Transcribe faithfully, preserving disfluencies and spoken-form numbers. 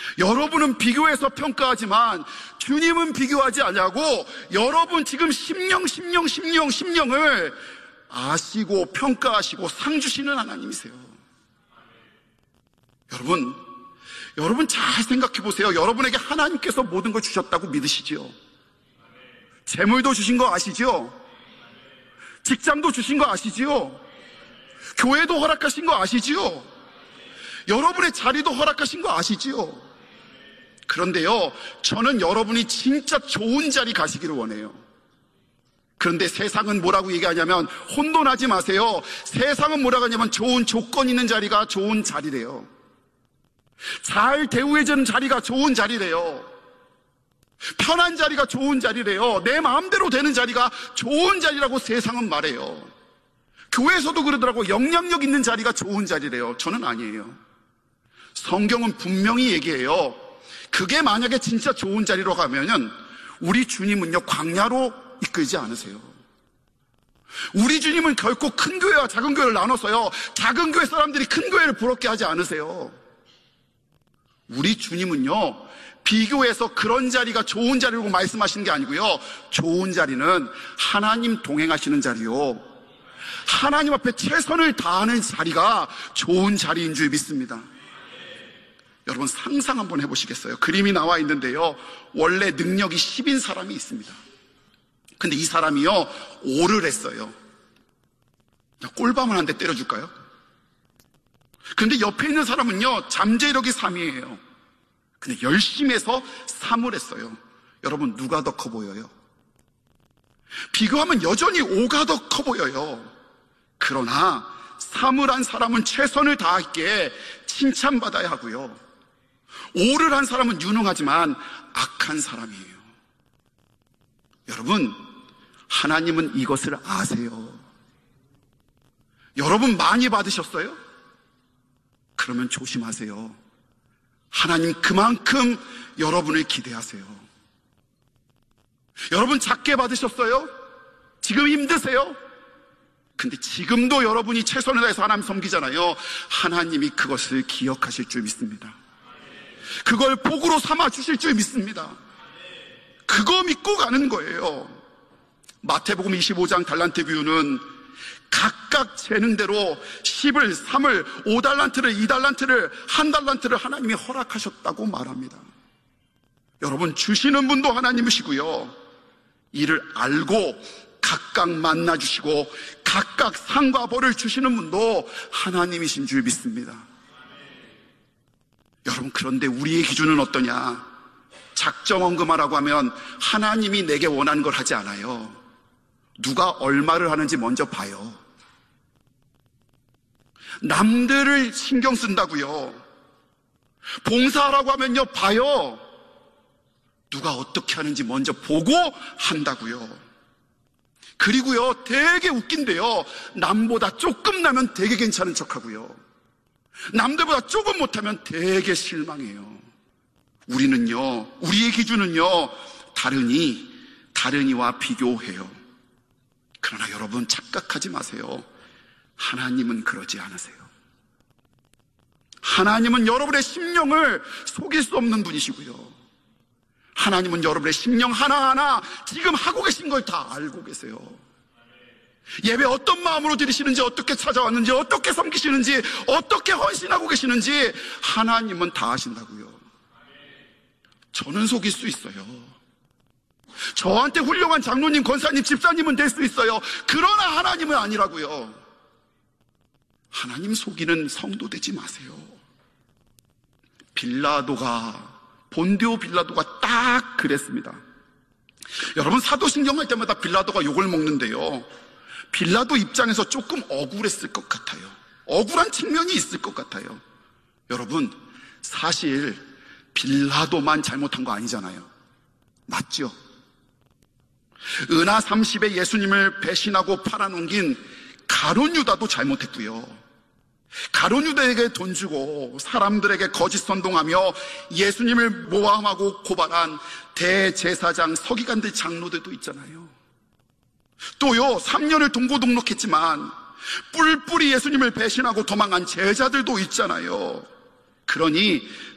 여러분은 비교해서 평가하지만 주님은 비교하지 않냐고. 여러분 지금 심령 심령 심령 심령을 아시고 평가하시고 상 주시는 하나님이세요. 여러분 여러분 잘 생각해 보세요. 여러분에게 하나님께서 모든 걸 주셨다고 믿으시지요? 재물도 주신 거 아시지요? 직장도 주신 거 아시지요? 교회도 허락하신 거 아시지요? 여러분의 자리도 허락하신 거 아시지요? 그런데요, 저는 여러분이 진짜 좋은 자리 가시기를 원해요. 그런데 세상은 뭐라고 얘기하냐면, 혼돈하지 마세요. 세상은 뭐라고 하냐면 좋은 조건 있는 자리가 좋은 자리래요. 잘 대우해주는 자리가 좋은 자리래요. 편한 자리가 좋은 자리래요. 내 마음대로 되는 자리가 좋은 자리라고 세상은 말해요. 교회에서도 그러더라고. 영향력 있는 자리가 좋은 자리래요. 저는 아니에요. 성경은 분명히 얘기해요. 그게 만약에 진짜 좋은 자리로 가면은 우리 주님은요, 광야로 이끌지 않으세요. 우리 주님은 결코 큰 교회와 작은 교회를 나눠서요, 작은 교회 사람들이 큰 교회를 부럽게 하지 않으세요. 우리 주님은요, 비교해서 그런 자리가 좋은 자리라고 말씀하시는 게 아니고요, 좋은 자리는 하나님 동행하시는 자리요, 하나님 앞에 최선을 다하는 자리가 좋은 자리인 줄 믿습니다. 여러분 상상 한번 해보시겠어요? 그림이 나와 있는데요, 원래 능력이 십인 사람이 있습니다. 근데 이 사람이요, 오를 했어요. 꼴밤을 한 대 때려줄까요? 근데 옆에 있는 사람은요, 잠재력이 삼이에요. 근데 열심히 해서 삼을 했어요. 여러분 누가 더 커 보여요? 비교하면 여전히 오가 더 커 보여요. 그러나 삼을 한 사람은 최선을 다했기에 칭찬받아야 하고요, 오를 한 사람은 유능하지만 악한 사람이에요. 여러분, 하나님은 이것을 아세요. 여러분 많이 받으셨어요? 그러면 조심하세요. 하나님 그만큼 여러분을 기대하세요. 여러분 작게 받으셨어요? 지금 힘드세요? 근데 지금도 여러분이 최선을 다해서 하나님 섬기잖아요. 하나님이 그것을 기억하실 줄 믿습니다. 그걸 복으로 삼아 주실 줄 믿습니다. 그거 믿고 가는 거예요. 마태복음 이십오 장 달란트 비유는 각각 재능대로 십을, 삼을, 오 달란트를, 이 달란트를, 한 달란트를 하나님이 허락하셨다고 말합니다. 여러분 주시는 분도 하나님이시고요, 이를 알고 각각 만나주시고 각각 상과 벌을 주시는 분도 하나님이신 줄 믿습니다. 여러분, 그런데 우리의 기준은 어떠냐? 작정언금하라고 하면 하나님이 내게 원하는 걸 하지 않아요. 누가 얼마를 하는지 먼저 봐요. 남들을 신경 쓴다고요. 봉사하라고 하면요, 봐요. 누가 어떻게 하는지 먼저 보고 한다고요. 그리고요, 되게 웃긴데요, 남보다 조금 나면 되게 괜찮은 척하고요, 남들보다 조금 못하면 되게 실망해요. 우리는요, 우리의 기준은요, 다른이, 다른이와 비교해요. 그러나 여러분 착각하지 마세요. 하나님은 그러지 않으세요. 하나님은 여러분의 심령을 속일 수 없는 분이시고요, 하나님은 여러분의 심령 하나하나 지금 하고 계신 걸 다 알고 계세요. 예배 어떤 마음으로 드리시는지, 어떻게 찾아왔는지, 어떻게 섬기시는지, 어떻게 헌신하고 계시는지 하나님은 다 아신다고요. 저는 속일 수 있어요. 저한테 훌륭한 장로님, 권사님, 집사님은 될 수 있어요. 그러나 하나님은 아니라고요. 하나님 속이는 성도 되지 마세요. 빌라도가, 본디오 빌라도가 딱 그랬습니다. 여러분 사도신경 할 때마다 빌라도가 욕을 먹는데요, 빌라도 입장에서 조금 억울했을 것 같아요. 억울한 측면이 있을 것 같아요. 여러분 사실 빌라도만 잘못한 거 아니잖아요. 맞죠? 은하 삼십에 예수님을 배신하고 팔아넘긴 가룟 유다도 잘못했고요, 가룟 유다에게 돈 주고 사람들에게 거짓 선동하며 예수님을 모함하고 고발한 대제사장, 서기관들, 장로들도 있잖아요. 또요, 삼 년을 동고동락했지만 뿔뿔이 예수님을 배신하고 도망한 제자들도 있잖아요. 그러니